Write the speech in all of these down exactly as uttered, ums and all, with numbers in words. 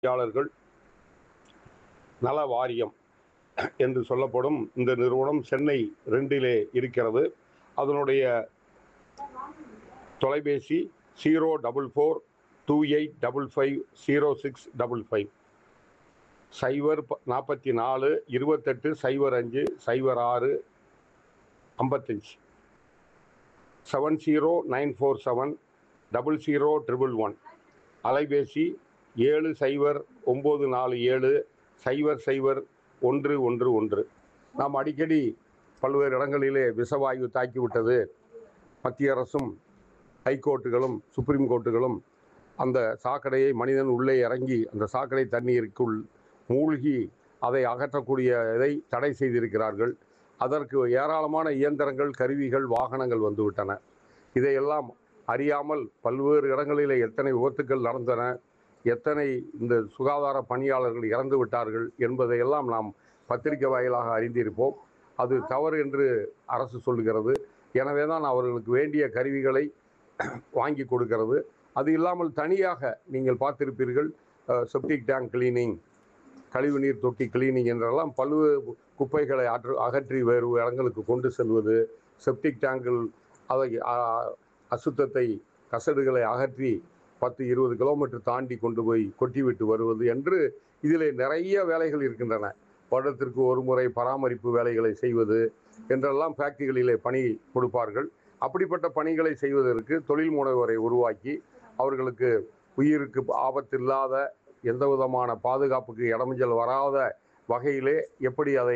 பொறியாளர்கள் நல வாரியம் என்று சொல்லப்படும் இந்த நிறுவனம் சென்னை ரெண்டிலே இருக்கிறது. அதனுடைய தொலைபேசி zero double four two eight double five zero six double five சைபர் நாற்பத்தி நாலு இருபத்தெட்டு சைபர் அஞ்சு சைபர் ஆறு ஐம்பத்தஞ்சு seven zero nine four seven double zero triple one அலைபேசி ஏழு சைபர் ஒம்பது நாலு ஏழு சைபர் சைபர் ஒன்று ஒன்று ஒன்று. நாம் அடிக்கடி பல்வேறு இடங்களிலே விஷவாயு தாக்கிவிட்டது, மத்திய அரசும் ஹைகோர்ட்டுகளும் சுப்ரீம் கோர்ட்டுகளும் அந்த சாக்கடையை மனிதன் உள்ளே இறங்கி அந்த சாக்கடை தண்ணீருக்குள் மூழ்கி அதை அகற்றக்கூடிய இதை தடை செய்திருக்கிறார்கள். அதற்கு ஏராளமான இயந்திரங்கள், கருவிகள், வாகனங்கள் வந்துவிட்டன. இதையெல்லாம் அறியாமல் பல்வேறு இடங்களிலே எத்தனை விபத்துக்கள் நடந்தன, எத்தனை இந்த சுகாதார பணியாளர்கள் இறந்து விட்டார்கள் என்பதையெல்லாம் நாம் பத்திரிகை வாயிலாக அறிந்திருப்போம். அது தவறு என்று அரசு சொல்லுகிறது. எனவே தான் அவர்களுக்கு வேண்டிய கருவிகளை வாங்கி கொடுக்கிறது. அது இல்லாமல் தனியாக நீங்கள் பார்த்திருப்பீர்கள், செப்டிக் டேங்க் கிளீனிங், கழிவுநீர் தொட்டி கிளீனிங் என்றெல்லாம் பல்வேறு குப்பைகளை அற்று அகற்றி வேறு இடங்களுக்கு கொண்டு செல்வது, செப்டிக் டேங்கில் அதை அசுத்தத்தை கசடுகளை அகற்றி பத்து இருபது கிலோமீட்டர் தாண்டி கொண்டு போய் கொட்டிவிட்டு வருவது என்று இதில் நிறைய வேலைகள் இருக்கின்றன. வருடத்திற்கு ஒரு முறை பராமரிப்பு வேலைகளை செய்வது என்றெல்லாம் ஃபேக்டரிகளிலே பணி கொடுப்பார்கள். அப்படிப்பட்ட பணிகளை செய்வதற்கு தொழில் முனைவோரை உருவாக்கி அவர்களுக்கு உயிருக்கு ஆபத்தில்லாத எந்த விதமான பாதுகாப்புக்கு இடமஞ்சல் வராத வகையிலே எப்படி அதை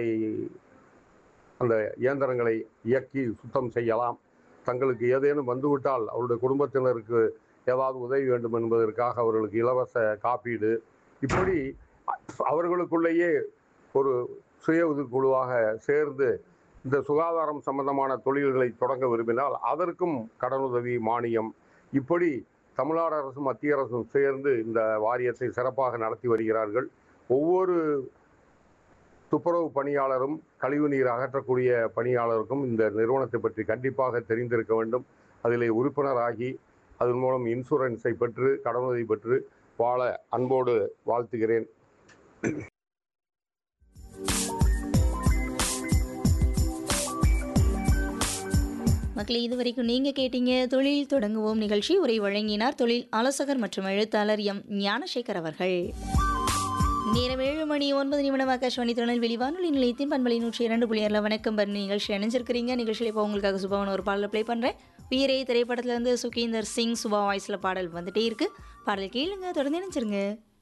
அந்த இயந்திரங்களை இயக்கி சுத்தம் செய்யலாம், தங்களுக்கு ஏதேனும் வந்துவிட்டால் அவருடைய குடும்பத்தினருக்கு ஏதாவது உதவி வேண்டும் என்பதற்காக அவர்களுக்கு இலவச காப்பீடு, இப்படி அவர்களுக்குள்ளேயே ஒரு சுய உதவிக்குழுவாக சேர்ந்து இந்த சுகாதாரம் சம்பந்தமான தொழில்களை தொடங்க விரும்பினால் அதற்கும் கடனுதவி, மானியம், இப்படி தமிழ்நாடு அரசும் மத்திய அரசும் சேர்ந்து இந்த வாரியத்தை சிறப்பாக நடத்தி வருகிறார்கள். ஒவ்வொரு துப்புரவு பணியாளரும், கழிவுநீர் அகற்றக்கூடிய பணியாளருக்கும் இந்த நிறுவனத்தை பற்றி கண்டிப்பாக தெரிந்திருக்க வேண்டும். அதில் உறுப்பினராகி அதன் மூலம் இன்சூரன்ஸை பெற்று கடனுதவி பெற்று வாழ அன்போடு வாழ்த்துகிறேன். மக்களே, இதுவரைக்கும் நீங்க கேட்டீங்க தொழில் தொடங்குவோம் நிகழ்ச்சி. உரை வழங்கினார் தொழில் ஆலோசகர் மற்றும் எழுத்தாளர் எம் ஞானசேகர் அவர்கள். நேரம் ஏழு மணி ஒன்பது நிமிடம். ஆகாஷ்வாணி திருநெல்வேலி வானொலி நிலையத்தின் பண்பலை நூற்றி இரண்டு புள்ளி ஆறுல வணக்கம் பரணி நிகழ்ச்சி இணைஞ்சிருக்கிறீங்க. நிகழ்ச்சியில் இப்போ உங்களுக்காக சுபாவன ஒரு பாடலை ப்ளே பண்ணுறேன். வீரே திரைப்படத்திலேருந்து சுகீந்தர் சிங் சுபா வாய்ஸில் பாடல் வந்துட்டே இருக்கு. பாடல் கேளுங்க, தொடர்ந்து இணைஞ்சிருங்க.